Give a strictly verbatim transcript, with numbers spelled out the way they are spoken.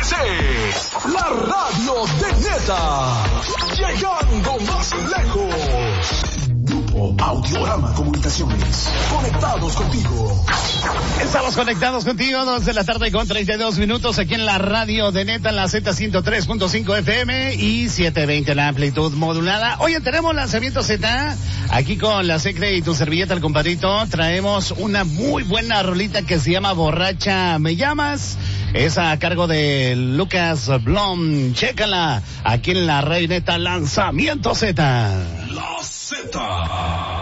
C, la radio de Neta, llegando más lejos. Grupo Audiorama Comunicaciones, conectados contigo. Estamos conectados contigo, dos de la tarde con treinta y dos minutos aquí en la radio de Neta, en la Z ciento tres punto cinco F M y setecientos veinte en la amplitud modulada. Oye, tenemos lanzamiento Z, aquí con la Secre y tu servilleta, el compadrito. Traemos una muy buena rolita que se llama Borracha Me Llamas. Es a cargo de Lucas Blom. Chécala aquí en la radio Neta, lanzamiento Z. La Z.